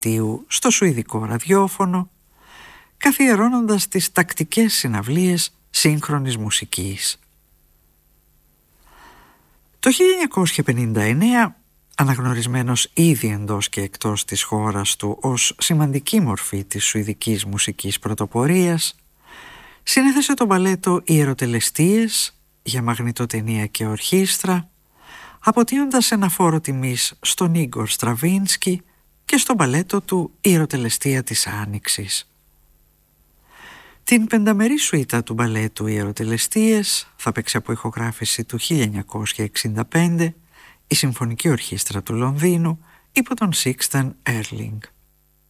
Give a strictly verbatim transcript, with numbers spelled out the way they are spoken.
στο σουηδικό ραδιόφωνο, καθιερώνοντας τις τακτικές συναυλίες σύγχρονης μουσικής. Το χίλια εννιακόσια πενήντα εννέα, αναγνωρισμένος ήδη εντός και εκτός της χώρας του ως σημαντική μορφή της σουηδικής μουσικής πρωτοπορίας, συνέθεσε το μπαλέτο «Ιεροτελεστίες» για μαγνητοτενία και ορχήστρα, αποτείοντας ένα φόρο τιμής στον Ίγκορ Στραβίνσκι και στο μπαλέτο του «Ιεροτελεστία της Άνοιξης». Την πενταμερή σουίτα του μπαλέτου «Ιεροτελεστίες» θα παίξει από ηχογράφηση του χίλια εννιακόσια εξήντα πέντε η Συμφωνική Ορχήστρα του Λονδίνου υπό τον Σίξτεν Έρλινγκ.